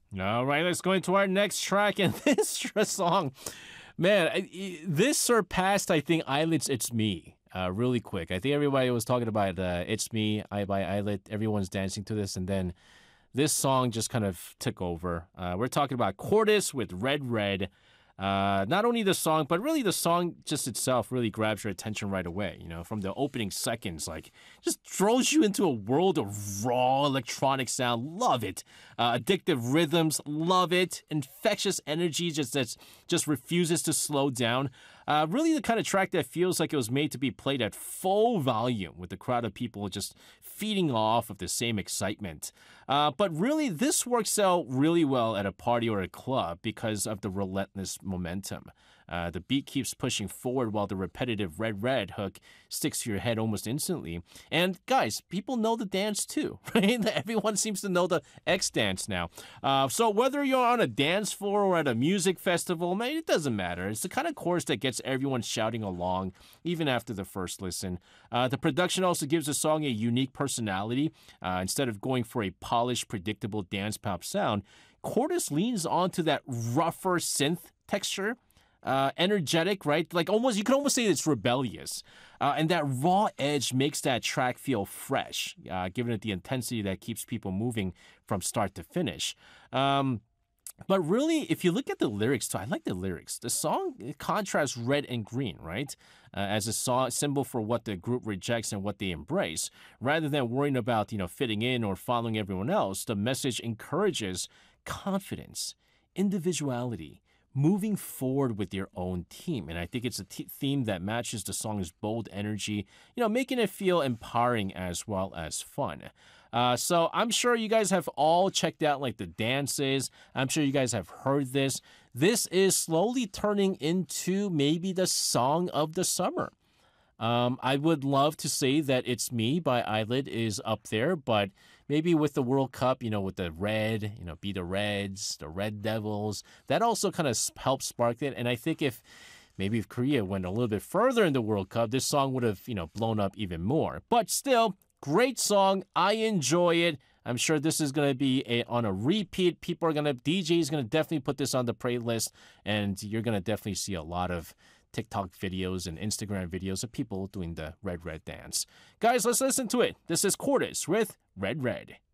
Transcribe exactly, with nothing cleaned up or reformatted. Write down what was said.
All right, let's go into our next track. And this song, man, I- this surpassed, I think, Eyelid's It's Me uh, really quick. I think everybody was talking about uh, It's Me, I by Eyelid. Everyone's dancing to this. And then this song just kind of took over. Uh, we're talking about Cordis with Red Red. Uh, not only the song, but really the song just itself really grabs your attention right away. You know, from the opening seconds, like just throws you into a world of raw electronic sound. Love it. Uh, addictive rhythms. Love it. Infectious energy just that's just refuses to slow down. Uh, really the kind of track that feels like it was made to be played at full volume with the crowd of people just feeding off of the same excitement. Uh, but really, this works out really well at a party or a club because of the relentless momentum. Uh, the beat keeps pushing forward while the repetitive red red hook sticks to your head almost instantly. And guys, people know the dance too, right? Everyone seems to know the X dance now. Uh, so whether you're on a dance floor or at a music festival, man, it doesn't matter. It's the kind of chorus that gets everyone shouting along, even after the first listen. Uh, the production also gives the song a unique personality. Uh, instead of going for a polished, predictable dance pop sound, Cordis leans onto that rougher synth texture. Uh, energetic, right? Like almost, you could almost say it's rebellious. Uh, and that raw edge makes that track feel fresh, uh, giving it the intensity that keeps people moving from start to finish. Um, but really, if you look at the lyrics too, I like the lyrics. The song contrasts red and green, right? Uh, as a song, symbol for what the group rejects and what they embrace. Rather than worrying about, you know, fitting in or following everyone else, the message encourages confidence, individuality, moving forward with your own team. And I think it's a t- theme that matches the song's bold energy, you know, making it feel empowering as well as fun. Uh, so I'm sure you guys have all checked out like the dances. I'm sure you guys have heard this. This is slowly turning into maybe the song of the summer. Um, I would love to say that It's Me by Eyelid is up there, but maybe with the World Cup, you know, with the red, you know, be the Reds, the Red Devils, that also kind of helps spark it. And I think if maybe if Korea went a little bit further in the World Cup, this song would have, you know, blown up even more. But still, great song. I enjoy it. I'm sure this is going to be a, on a repeat. People are going to, D J is going to definitely put this on the playlist, and you're going to definitely see a lot of TikTok videos and Instagram videos of people doing the red red dance. Guys, let's listen to it. This is Cordis with Red Red.